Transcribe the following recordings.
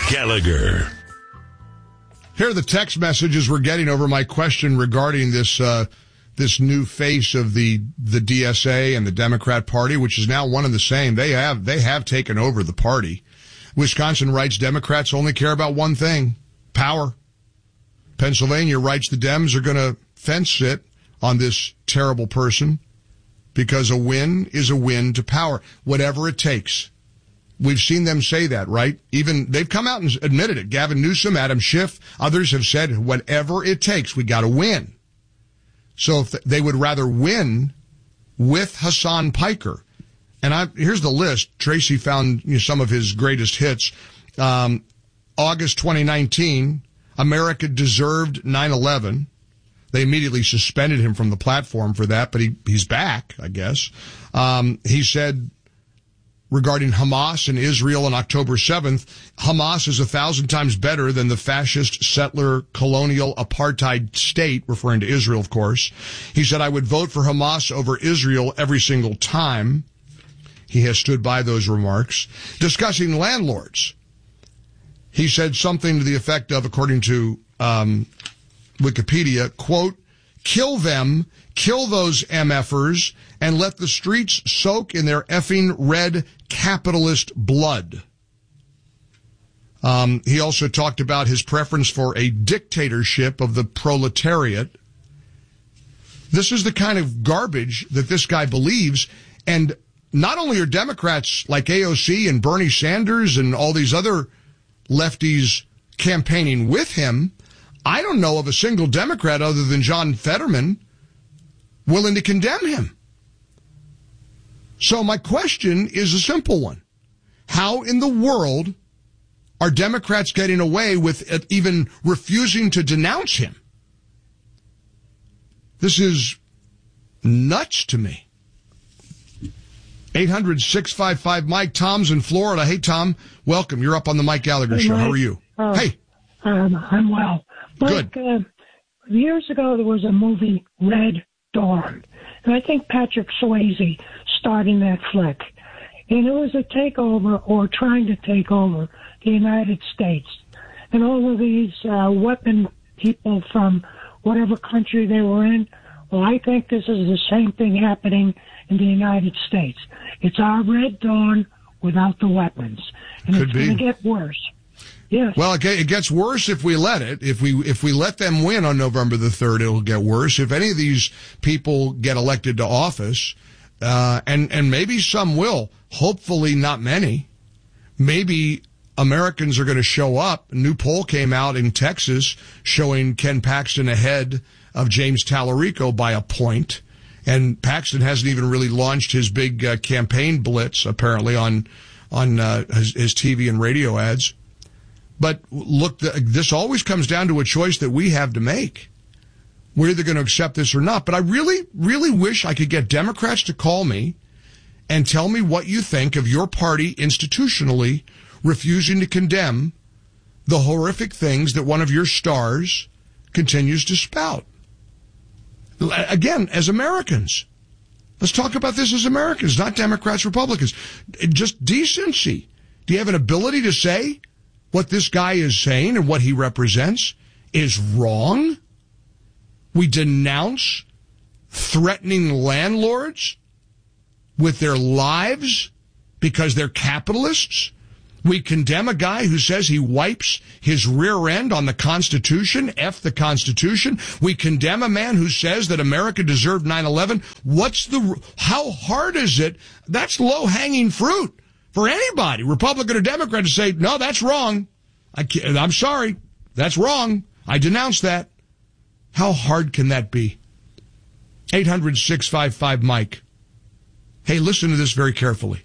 Gallagher. Here are the text messages we're getting over my question regarding this new face of the DSA and the Democrat Party, which is now one and the same. They have taken over the party. Wisconsin writes Democrats only care about one thing: power. Pennsylvania writes the Dems are going to fence sit on this terrible person because a win is a win to power, whatever it takes. We've seen them say that, right? Even they've come out and admitted it. Gavin Newsom, Adam Schiff, others have said whatever it takes, we got to win. So if they would rather win with Hassan Piker. And here's the list. Tracy found some of his greatest hits. August 2019, America deserved 9/11. They immediately suspended him from the platform for that, but he's back, I guess. He said regarding Hamas and Israel on October 7th, Hamas is 1,000 times better than the fascist settler colonial apartheid state, referring to Israel, of course. He said, I would vote for Hamas over Israel every single time. He has stood by those remarks. Discussing landlords, he said something to the effect of, according to Wikipedia, quote, kill them, kill those MFers, and let the streets soak in their effing red capitalist blood. He also talked about his preference for a dictatorship of the proletariat. This is the kind of garbage that this guy believes, and not only are Democrats like AOC and Bernie Sanders and all these other lefties campaigning with him, I don't know of a single Democrat other than John Fetterman willing to condemn him. So my question is a simple one. How in the world are Democrats getting away with even refusing to denounce him? This is nuts to me. 800-655-Mike. Tom's in Florida. Hey, Tom, welcome. You're up on the Mike Gallagher Show. Mike. How are you? Hey. I'm well. Mike, good. Years ago, there was a movie, Red Dawn, and I think Patrick Swayze starred in that flick. And it was a takeover, or trying to take over, the United States. And all of these weapon people from whatever country they were in, well, I think this is the same thing happening in the United States. It's our Red Dawn without the weapons. And it's going to get worse. Yes. Well, it gets worse if we let it. If we let them win on November the 3rd, it'll get worse. If any of these people get elected to office, and maybe some will, hopefully not many, maybe Americans are going to show up. A new poll came out in Texas showing Ken Paxton ahead of James Tallarico by a point. And Paxton hasn't even really launched his big campaign blitz, apparently, on his TV and radio ads. But look, this always comes down to a choice that we have to make. We're either going to accept this or not. But I really, really wish I could get Democrats to call me and tell me what you think of your party institutionally refusing to condemn the horrific things that one of your stars continues to spout. Again, as Americans. Let's talk about this as Americans, not Democrats, Republicans. Just decency. Do you have an ability to say what this guy is saying and what he represents is wrong? We denounce threatening landlords with their lives because they're capitalists. We condemn a guy who says he wipes his rear end on the Constitution, F the Constitution. We condemn a man who says that America deserved 9/11. How hard is it? That's low-hanging fruit for anybody, Republican or Democrat, to say, no, that's wrong. I'm sorry. That's wrong. I denounce that. How hard can that be? 800-655-Mike. Hey, listen to this very carefully.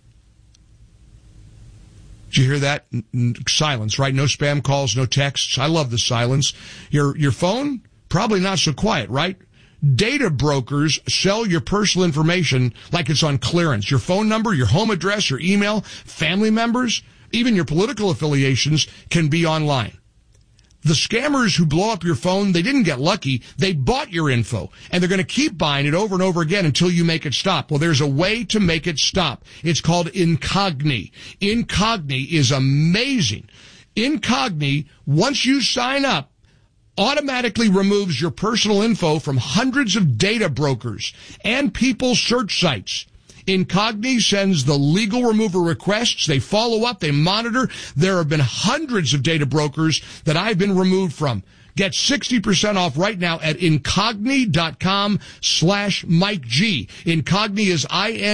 Did you hear that? Silence, right? No spam calls, no texts. I love the silence. Your phone, probably not so quiet, right? Data brokers sell your personal information like it's on clearance. Your phone number, your home address, your email, family members, even your political affiliations can be online. The scammers who blow up your phone, they didn't get lucky. They bought your info, and they're going to keep buying it over and over again until you make it stop. Well, there's a way to make it stop. It's called Incogni. Incogni is amazing. Incogni, once you sign up, automatically removes your personal info from hundreds of data brokers and people's search sites. Incogni sends the legal removal requests. They follow up. They monitor. There have been hundreds of data brokers that I've been removed from. Get 60% off right now at incogni.com/Mike G. Incogni is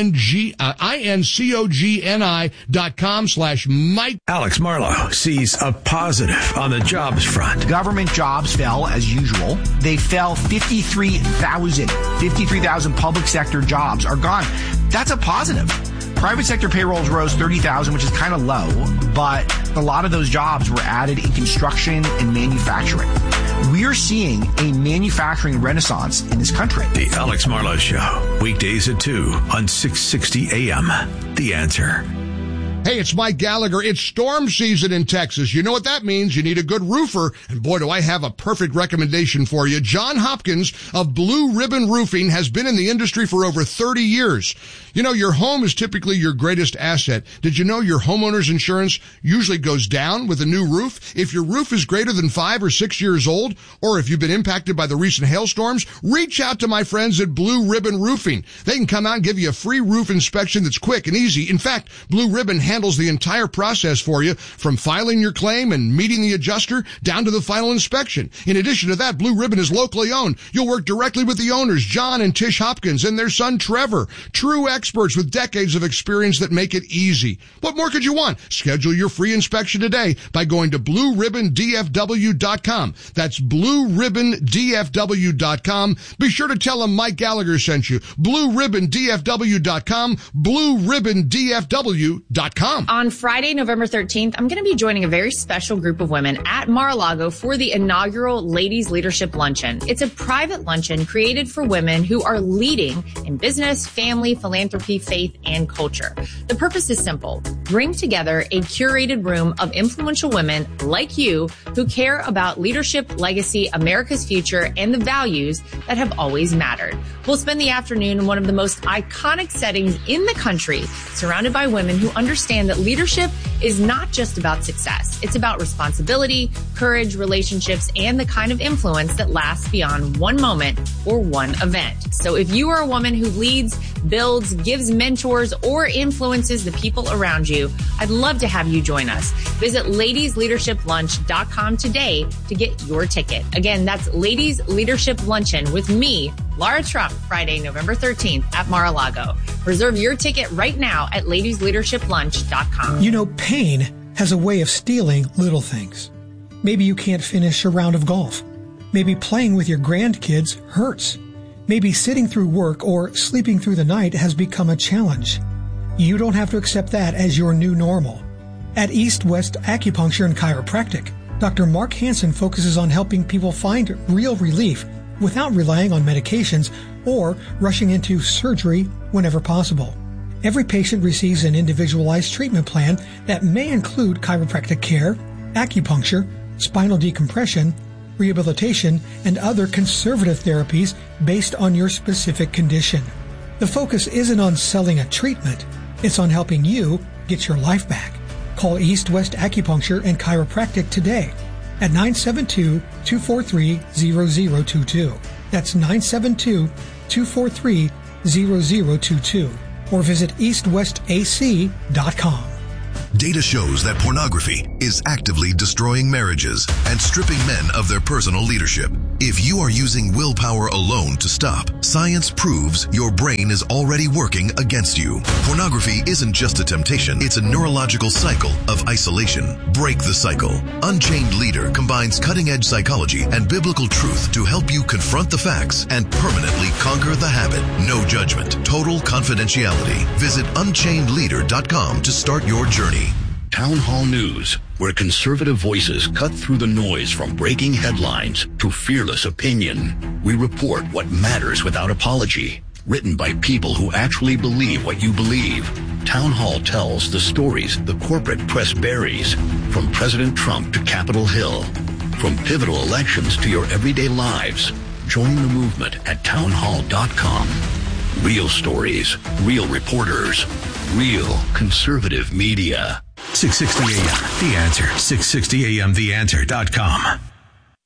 INCOGNI.com/Mike. Alex Marlow sees a positive on the jobs front. Government jobs fell as usual. They fell 53,000. 53,000 public sector jobs are gone. That's a positive. Private sector payrolls rose 30,000, which is kind of low, but a lot of those jobs were added in construction and manufacturing. We're seeing a manufacturing renaissance in this country. The Alex Marlow Show, weekdays at 2 on 660 AM. The Answer. Hey, it's Mike Gallagher. It's storm season in Texas. You know what that means. You need a good roofer. And boy, do I have a perfect recommendation for you. John Hopkins of Blue Ribbon Roofing has been in the industry for over 30 years. You know, your home is typically your greatest asset. Did you know your homeowner's insurance usually goes down with a new roof? If your roof is greater than 5 or 6 years old, or if you've been impacted by the recent hailstorms, reach out to my friends at Blue Ribbon Roofing. They can come out and give you a free roof inspection that's quick and easy. In fact, Blue Ribbon handles the entire process for you, from filing your claim and meeting the adjuster down to the final inspection. In addition to that, Blue Ribbon is locally owned. You'll work directly with the owners, John and Tish Hopkins, and their son Trevor. True experts with decades of experience that make it easy. What more could you want? Schedule your free inspection today by going to BlueRibbonDFW.com. That's BlueRibbonDFW.com. Be sure to tell them Mike Gallagher sent you. BlueRibbonDFW.com. BlueRibbonDFW.com. On Friday, November 13th, I'm going to be joining a very special group of women at Mar-a-Lago for the inaugural Ladies Leadership Luncheon. It's a private luncheon created for women who are leading in business, family, philanthropy, faith, and culture. The purpose is simple. Bring together a curated room of influential women like you who care about leadership, legacy, America's future, and the values that have always mattered. We'll spend the afternoon in one of the most iconic settings in the country, surrounded by women who understand that leadership is not just about success. It's about responsibility, courage, relationships, and the kind of influence that lasts beyond one moment or one event. So if you are a woman who leads, builds, gives mentors, or influences the people around you, I'd love to have you join us. Visit ladiesleadershiplunch.com today to get your ticket. Again, that's Ladies Leadership Luncheon with me, Laura Trump, Friday, November 13th at Mar-a-Lago. Reserve your ticket right now at ladiesleadershiplunch.com. You know, pain has a way of stealing little things. Maybe you can't finish a round of golf. Maybe playing with your grandkids hurts. Maybe sitting through work or sleeping through the night has become a challenge. You don't have to accept that as your new normal. At East West Acupuncture and Chiropractic, Dr. Mark Hansen focuses on helping people find real relief without relying on medications or rushing into surgery whenever possible. Every patient receives an individualized treatment plan that may include chiropractic care, acupuncture, spinal decompression, rehabilitation, and other conservative therapies based on your specific condition. The focus isn't on selling a treatment, it's on helping you get your life back. Call East West Acupuncture and Chiropractic today at 972-243-0022. That's 972-243-0022. Or visit eastwestac.com. Data shows that pornography is actively destroying marriages and stripping men of their personal leadership. If you are using willpower alone to stop, science proves your brain is already working against you. Pornography isn't just a temptation, it's a neurological cycle of isolation. Break the cycle. Unchained Leader combines cutting-edge psychology and biblical truth to help you confront the facts and permanently conquer the habit. No judgment, total confidentiality. Visit unchainedleader.com to start your journey. Town Hall News, where conservative voices cut through the noise from breaking headlines to fearless opinion. We report what matters without apology. Written by people who actually believe what you believe. Town Hall tells the stories the corporate press buries, from President Trump to Capitol Hill, from pivotal elections to your everyday lives. Join the movement at townhall.com. Real stories, real reporters, real conservative media. 660 AM. The Answer. 660 AM, theanswer.com.